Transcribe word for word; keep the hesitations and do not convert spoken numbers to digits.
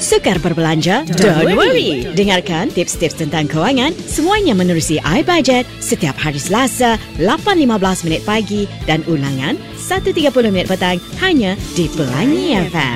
Sukar berbelanja? Don't worry. Dengarkan tips-tips tentang kewangan semuanya menerusi iBudget setiap hari Selasa lapan lima belas minit pagi dan ulangan satu tiga puluh minit petang hanya di Pelangi F M.